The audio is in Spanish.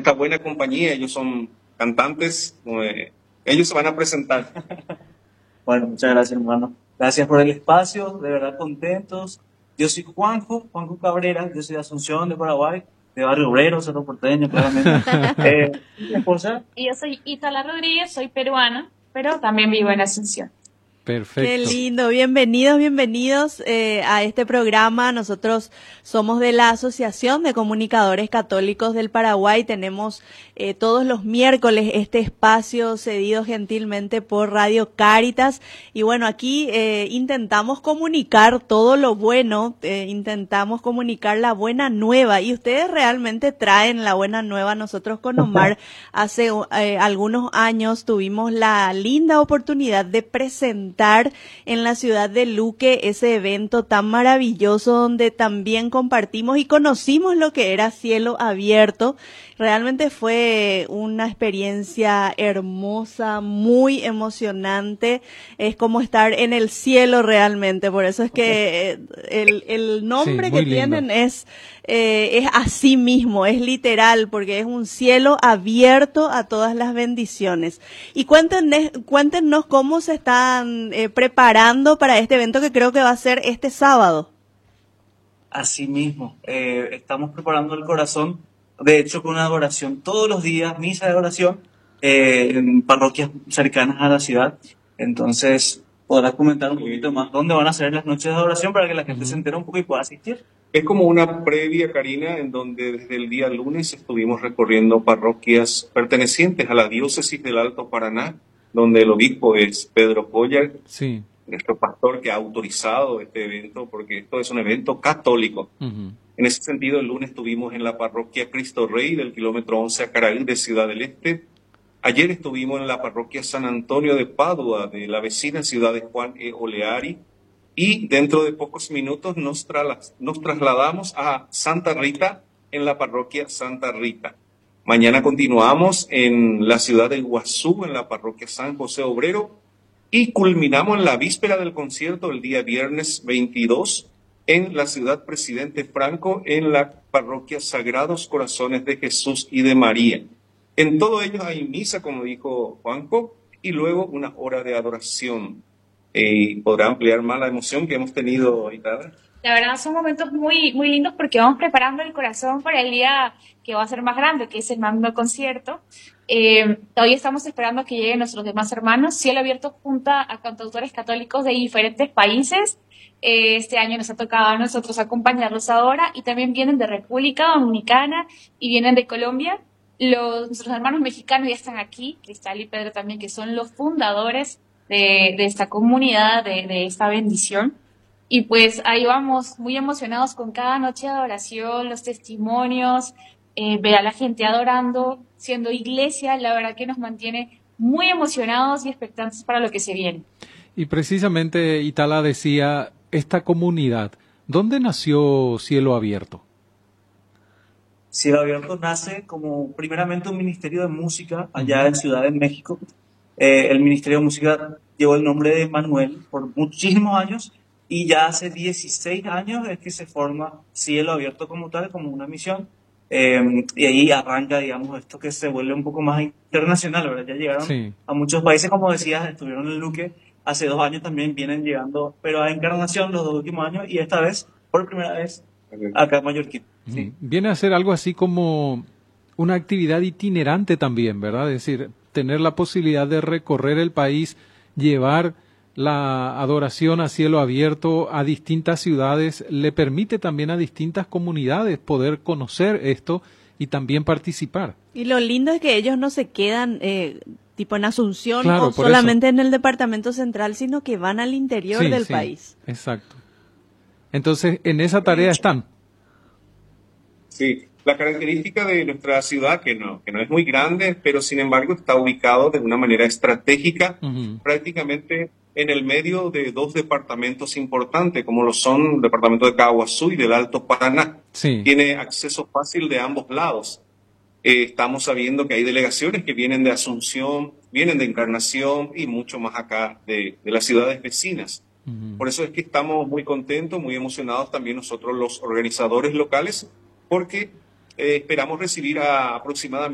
esta buena compañía. Ellos son cantantes, ellos se van a presentar. Bueno, muchas gracias, hermano. Gracias por el espacio, de verdad contentos. Yo soy Juanjo Cabrera, yo soy de Asunción, de Paraguay, de Barrio Obrero, Cerro Porteño, claramente. Mi esposa. Y yo soy Itala Rodríguez, soy peruana, pero también vivo en Asunción. Perfecto. Qué lindo, bienvenidos a este programa. Nosotros somos de la Asociación de Comunicadores Católicos del Paraguay. Tenemos todos los miércoles este espacio cedido gentilmente por Radio Cáritas. Y bueno, aquí intentamos comunicar todo lo bueno, intentamos comunicar la buena nueva. Y ustedes realmente traen la buena nueva. Nosotros con Omar hace algunos años tuvimos la linda oportunidad de presentar en la ciudad de Luque ese evento tan maravilloso donde también compartimos y conocimos lo que era Cielo Abierto. Realmente fue una experiencia hermosa, muy emocionante. Es como estar en el cielo realmente. Por eso es que el nombre que tienen es así mismo, es literal, porque es un cielo abierto a todas las bendiciones. Y cuéntenos cómo se están preparando para este evento que creo que va a ser este sábado. Así mismo, estamos preparando el corazón, de hecho con una adoración todos los días, misa de adoración, en parroquias cercanas a la ciudad. Entonces, podrás comentar un poquito más dónde van a ser las noches de adoración para que la gente se entere un poco y pueda asistir. Es como una previa, Karina, en donde desde el día lunes estuvimos recorriendo parroquias pertenecientes a la diócesis del Alto Paraná, donde el obispo es Pedro Collar, sí, nuestro pastor que ha autorizado este evento, porque esto es un evento católico. En ese sentido, el lunes estuvimos en la parroquia Cristo Rey del kilómetro 11 a Caraí de Ciudad del Este. Ayer estuvimos en la parroquia San Antonio de Padua, de la vecina ciudad de Juan E. Oleari. Y dentro de pocos minutos nos trasladamos a Santa Rita, en la parroquia Santa Rita. Mañana continuamos en la ciudad del Iguazú, en la parroquia San José Obrero. Y culminamos en la víspera del concierto, el día viernes 22, en la ciudad Presidente Franco, en la parroquia Sagrados Corazones de Jesús y de María. En todo ello hay misa, como dijo Juanjo, y luego una hora de adoración. ¿Podrá ampliar más la emoción que hemos tenido, Itala? La verdad son momentos muy, muy lindos porque vamos preparando el corazón para el día que va a ser más grande, que es el magno concierto. Todavía estamos esperando que lleguen nuestros demás hermanos. Cielo Abierto junta a cantautores católicos de diferentes países. Este año nos ha tocado a nosotros acompañarlos ahora y también vienen de República Dominicana y vienen de Colombia. Nuestros hermanos mexicanos ya están aquí, Cristal y Pedro también, que son los fundadores de esta comunidad, de esta bendición. Y pues ahí vamos muy emocionados con cada noche de adoración, los testimonios, ver a la gente adorando, siendo iglesia, la verdad que nos mantiene muy emocionados y expectantes para lo que se viene. Y precisamente Itala decía, esta comunidad, ¿dónde nació Cielo Abierto? Cielo Abierto nace como primeramente un ministerio de música allá en Ciudad de México. El ministerio de música llevó el nombre de Manuel por muchísimos años. Y ya hace 16 años es que se forma Cielo Abierto como tal, como una misión. Y ahí arranca, digamos, esto que se vuelve un poco más internacional, ¿verdad? Ya llegaron a muchos países, como decías, estuvieron en Luque. Hace 2 años también vienen llegando, pero a Encarnación los 2 últimos años, y esta vez, por primera vez, acá en Mallorquín. Sí. Viene a ser algo así como una actividad itinerante también, ¿verdad? Es decir, tener la posibilidad de recorrer el país, llevar la adoración a cielo abierto a distintas ciudades, le permite también a distintas comunidades poder conocer esto y también participar. Y lo lindo es que ellos no se quedan tipo en Asunción, claro, o solamente en el departamento central, sino que van al interior del país. Exacto. Entonces, en esa tarea están. Sí, la característica de nuestra ciudad, que no es muy grande, pero sin embargo está ubicado de una manera estratégica, prácticamente en el medio de 2 departamentos importantes, como lo son el departamento de Caguazú y del Alto Paraná. Sí. Tiene acceso fácil de ambos lados. Estamos sabiendo que hay delegaciones que vienen de Asunción, vienen de Encarnación y mucho más acá de las ciudades vecinas. Por eso es que estamos muy contentos, muy emocionados también nosotros los organizadores locales, porque esperamos recibir a aproximadamente